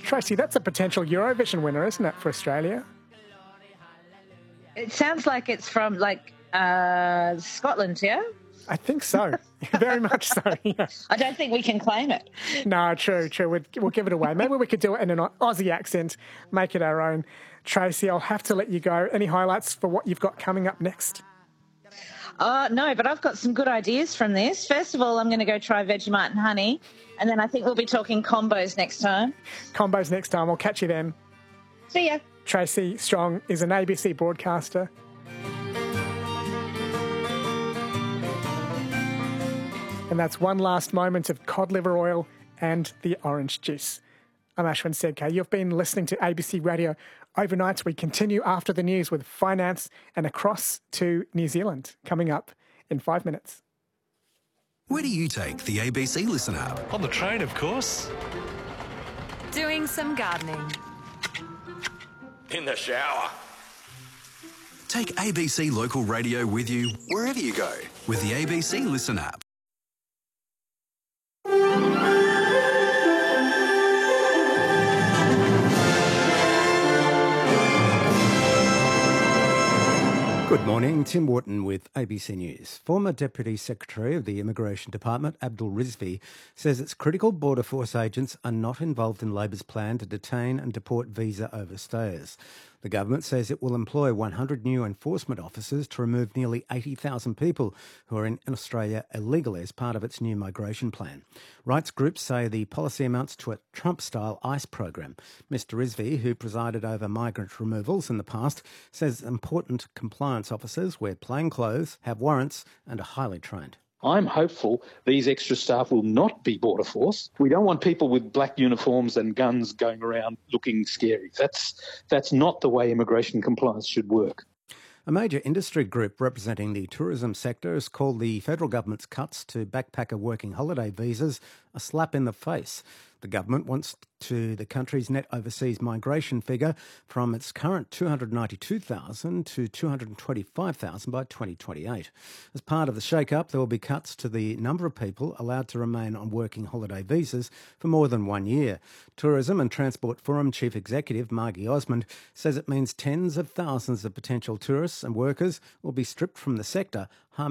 Tracy, that's a potential Eurovision winner, isn't it, for Australia? It sounds like it's from Scotland, yeah? I think so. Very much so, yeah. I don't think we can claim it. No, true. We'll give it away. Maybe we could do it in an Aussie accent, make it our own. Tracy, I'll have to let you go. Any highlights for what you've got coming up next? No, but I've got some good ideas from this. First of all, I'm going to go try Vegemite and honey, and then I think we'll be talking combos next time. Combos next time. I'll catch you then. See ya. Tracy Strong is an ABC broadcaster. And that's one last moment of cod liver oil and the orange juice. I'm Ashwin Sedkar. You've been listening to ABC Radio Overnight. We continue after the news with finance and across to New Zealand coming up in 5 minutes. Where do you take the ABC Listen app? On the train, of course. Doing some gardening. In the shower. Take ABC Local Radio with you wherever you go with the ABC Listen app. Good morning, Tim Wharton with ABC News. Former Deputy Secretary of the Immigration Department, Abdul Rizvi, says it's critical Border Force agents are not involved in Labor's plan to detain and deport visa overstayers. The government says it will employ 100 new enforcement officers to remove nearly 80,000 people who are in Australia illegally as part of its new migration plan. Rights groups say the policy amounts to a Trump-style ICE program. Mr Rizvi, who presided over migrant removals in the past, says important compliance officers wear plain clothes, have warrants and are highly trained. I'm hopeful these extra staff will not be Border Force. We don't want people with black uniforms and guns going around looking scary. That's not the way immigration compliance should work. A major industry group representing the tourism sector has called the federal government's cuts to backpacker working holiday visas a slap in the face. The government wants the country's net overseas migration figure from its current 292,000 to 225,000 by 2028. As part of the shake-up, there will be cuts to the number of people allowed to remain on working holiday visas for more than 1 year. Tourism and Transport Forum Chief Executive Margie Osmond says it means tens of thousands of potential tourists and workers will be stripped from the sector,